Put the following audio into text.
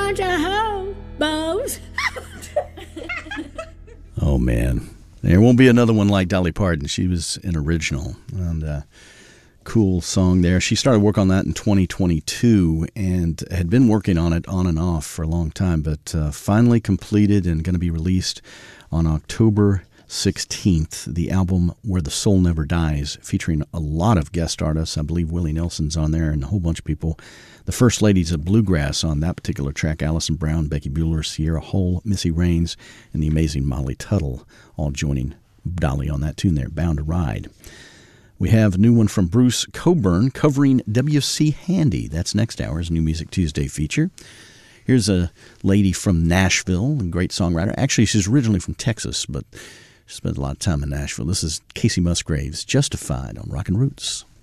bunch of hobos. Oh, man. There won't be another one like Dolly Parton. She was an original. And cool song there. She started work on that in 2022 and had been working on it on and off for a long time, but finally completed and going to be released on October 16th, the album Where the Soul Never Dies, featuring a lot of guest artists. I believe Willie Nelson's on there and a whole bunch of people. The First Ladies of Bluegrass on that particular track, Alison Brown, Becky Bueller, Sierra Hull, Missy Raines, and the amazing Molly Tuttle, all joining Dolly on that tune there, Bound to Ride. We have a new one from Bruce Coburn covering W.C. Handy. That's next hour's New Music Tuesday feature. Here's a lady from Nashville, a great songwriter. Actually, she's originally from Texas, but she spent a lot of time in Nashville. This is Casey Musgraves, Justified on Rockin' Roots.